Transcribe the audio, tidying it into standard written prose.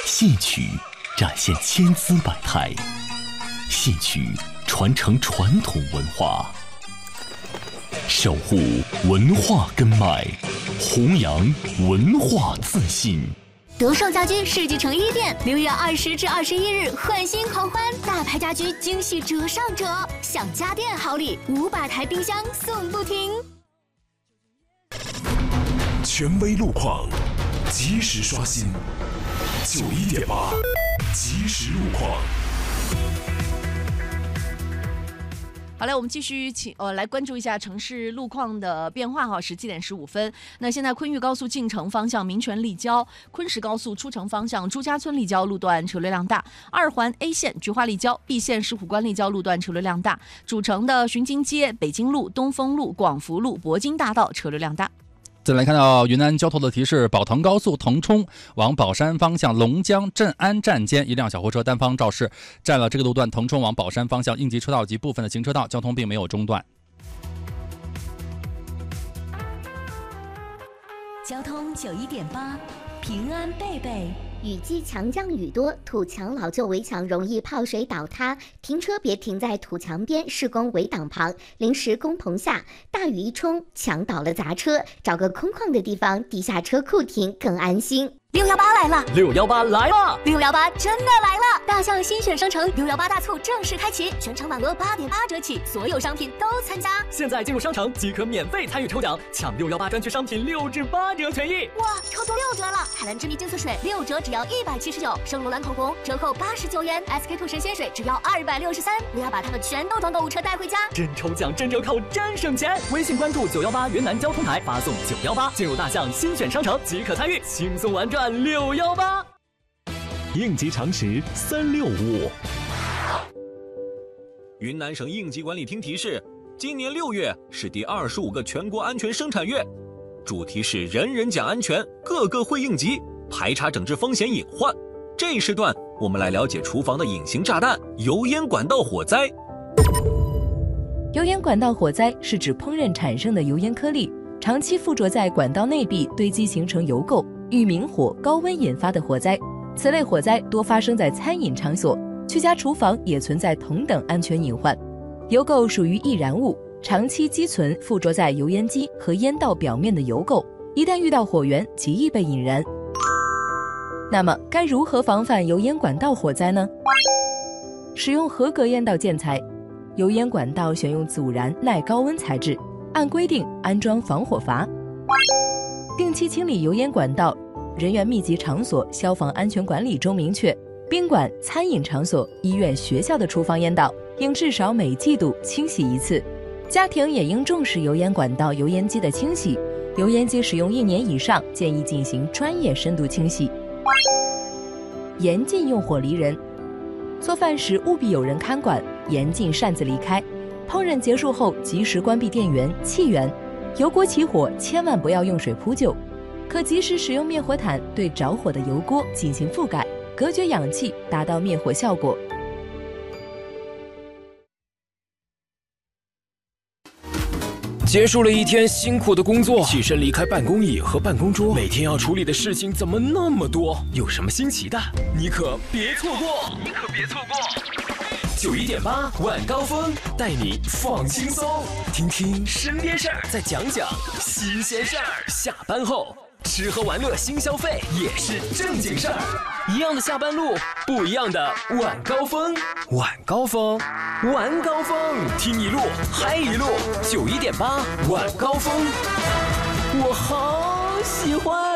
戏曲展现千姿百态，戏曲传承传统文化，守护文化根脉，弘扬文化自信。 德胜家居世纪城1店6月20至21日换新狂欢，大牌家居惊喜折上折，享家电好礼，500台冰箱送不停。 权威路况，及时刷新，91.8，及时路况。 好嘞，我们继续来关注一下城市路况的变化哈。17点15分，那现在昆玉高速进城方向民权立交、昆石高速出城方向朱家村立交路段车流量大，二环 A 线菊花立交、B 线石虎关立交路段车流量大，主城的巡京街、北京路、东风路、广福路、铂金大道车流量大。 再来看到云南交通的提示，宝腾高速腾冲往宝山方向龙江镇安站间一辆小货车单方肇事，占了这个路段腾冲往宝山方向应急车道及部分的行车道，交通并没有中断。 交通91.8，平安贝贝。 雨季强降雨多，土墙老旧围墙容易泡水倒塌，停车别停在土墙边施工围挡旁、临时工棚下，大雨一冲，墙倒了砸车，找个空旷的地方地下车库停更安心。 618来了 ，618来了 ，618真的来了！大象新选商城618大促正式开启，全场满额8.8折起，所有商品都参加。 现在进入商城即可免费参与抽奖，抢618专区商品6至8折权益。 哇，抽中6折了！海蓝之谜净色水6折只要179，圣罗兰口红折扣89元，SK two 神仙水只要263。我要把它们全都从购物车带回家， 真抽奖真折扣真省钱！微信关注918云南交通台，发送918进入大象新选商城即可参与，轻松玩转618。 应急常识365。 云南省应急管理厅提示，今年6月是第25个全国安全生产月，主题是人人讲安全，个个会应急，排查整治风险隐患。这一时段我们来了解厨房的隐形炸弹——油烟管道火灾。 油烟管道火灾是指烹饪产生的油烟颗粒长期附着在管道内壁堆积形成油垢，遇明火、高温引发的火灾。此类火灾多发生在餐饮场所，居家厨房也存在同等安全隐患。油垢属于易燃物，长期积存附着在油烟机和烟道表面的油垢，一旦遇到火源，极易被引燃。那么该如何防范油烟管道火灾呢？使用合格烟道建材，油烟管道选用阻燃耐高温材质，按规定安装防火阀。定期清理油烟管道，人员密集场所消防安全管理中明确，宾馆、餐饮场所、医院、学校的厨房烟道应至少每季度清洗1次。家庭也应重视油烟管道、油烟机的清洗，油烟机使用1年以上，建议进行专业深度清洗。严禁用火离人，做饭时务必有人看管，严禁擅自离开。烹饪结束后及时关闭电源、气源。油锅起火千万不要用水扑救，可及时使用灭火毯对着火的油锅进行覆盖，隔绝氧气，达到灭火效果。 结束了一天辛苦的工作，起身离开办公椅和办公桌，每天要处理的事情怎么那么多？有什么新奇的？你可别错过！91.8晚高峰带你放轻松，听听身边事儿，再讲讲新鲜事儿。下班后吃喝玩乐新消费也是正经事儿，一样的下班路，不一样的晚高峰。晚高峰，晚高峰，听一路嗨一路。91.8晚高峰，我好喜欢。